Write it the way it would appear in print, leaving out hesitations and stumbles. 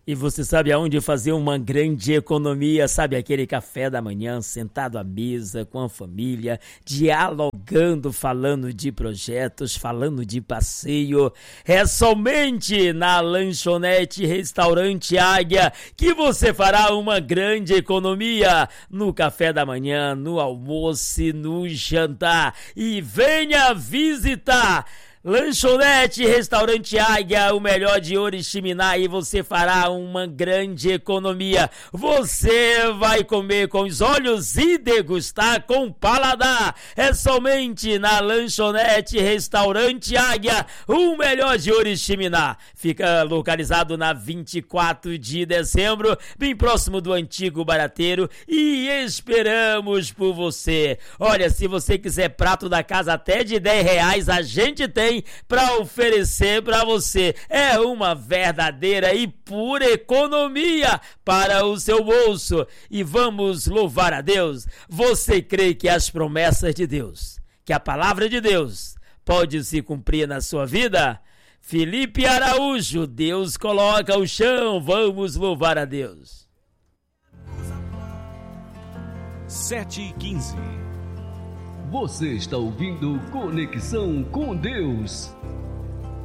E você sabe aonde fazer uma grande economia? Sabe aquele café da manhã, sentado à mesa com a família, dialogando, falando de projetos, falando de passeio. É somente na lanchonete Restaurante Águia que você fará uma grande economia no café da manhã, no almoço e no jantar. E venha visitar! Lanchonete Restaurante Águia, o melhor de Oriximiná, e você fará uma grande economia. Você vai comer com os olhos e degustar com o paladar. É somente na Lanchonete Restaurante Águia, o melhor de Oriximiná. Fica localizado na 24 de dezembro, bem próximo do antigo Barateiro, e esperamos por você. Olha, se você quiser prato da casa até de R$10, a gente tem para oferecer para você. É uma verdadeira e pura economia para o seu bolso. E vamos louvar a Deus. Você crê que as promessas de Deus, que a palavra de Deus pode se cumprir na sua vida? Felipe Araújo, Deus coloca o chão. Vamos louvar a Deus. 7h15. Você está ouvindo Conexão com Deus.